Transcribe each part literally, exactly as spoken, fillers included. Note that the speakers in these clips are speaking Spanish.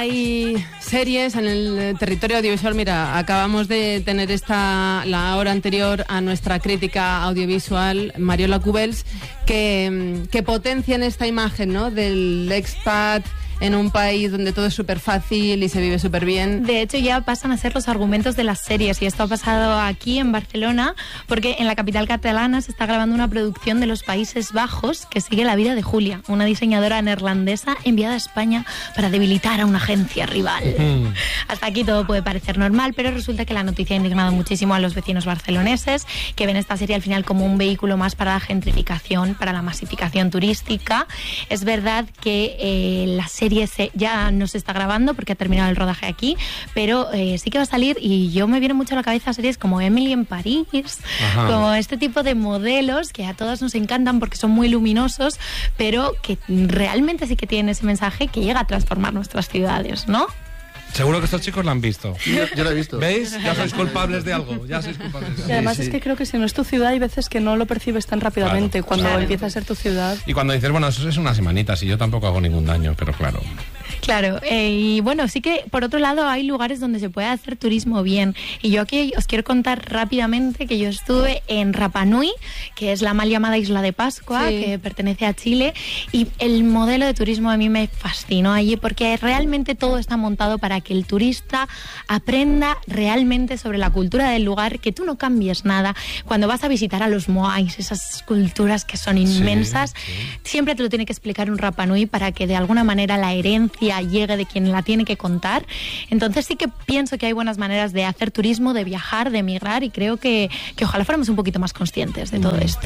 Hay series en el territorio audiovisual. Mira, acabamos de tener esta la hora anterior a nuestra crítica audiovisual, Mariola Cubels, que, que potencian esta imagen, ¿no?, del expat en un país donde todo es súper fácil y se vive súper bien. De hecho, ya pasan a ser los argumentos de las series, y esto ha pasado aquí en Barcelona, porque en la capital catalana se está grabando una producción de los Países Bajos que sigue la vida de Julia, una diseñadora neerlandesa enviada a España para debilitar a una agencia rival. Mm. Hasta aquí todo puede parecer normal, pero resulta que la noticia ha indignado muchísimo a los vecinos barceloneses, que ven esta serie al final como un vehículo más para la gentrificación, para la masificación turística. Es verdad que eh, la serie ya no se está grabando porque ha terminado el rodaje aquí, pero eh, sí que va a salir, y yo me viene mucho a la cabeza series como Emily en París, Ajá. como este tipo de modelos que a todas nos encantan porque son muy luminosos, pero que realmente sí que tienen ese mensaje que llega a transformar nuestras ciudades, ¿no? Seguro que estos chicos lo han visto. Yo, yo lo he visto. ¿Veis? Ya sois culpables de algo. Ya sois culpables de algo. Y además sí, sí. es que creo que si no es tu ciudad hay veces que no lo percibes tan rápidamente, claro, cuando claro. empieza a ser tu ciudad. Y cuando dices, bueno, eso es una semanita, si yo tampoco hago ningún daño, pero claro... Claro, eh, y bueno, sí que por otro lado hay lugares donde se puede hacer turismo bien, y yo aquí os quiero contar rápidamente que yo estuve en Rapa Nui, que es la mal llamada Isla de Pascua, sí. que pertenece a Chile, y el modelo de turismo a mí me fascinó allí porque realmente todo está montado para que el turista aprenda realmente sobre la cultura del lugar, que tú no cambies nada. Cuando vas a visitar a los moais, esas esculturas que son inmensas, sí, sí. siempre te lo tiene que explicar un Rapa Nui para que de alguna manera la herencia llegue de quien la tiene que contar. Entonces sí que pienso que hay buenas maneras de hacer turismo, de viajar, de emigrar, y creo que, que ojalá fuéramos un poquito más conscientes de todo esto.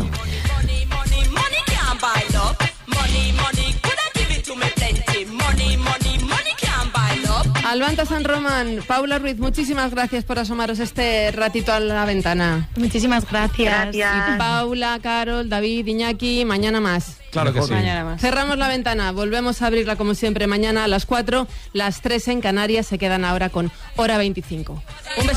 Albanta San Román, Paula Ruiz, muchísimas gracias por asomaros este ratito a la ventana. Muchísimas gracias. gracias. Paula, Carol, David, Iñaki, mañana más. Claro que sí. Mañana más. Cerramos la ventana, volvemos a abrirla como siempre mañana a las cuatro, las tres en Canarias. Se quedan ahora con Hora veinticinco. Un beso.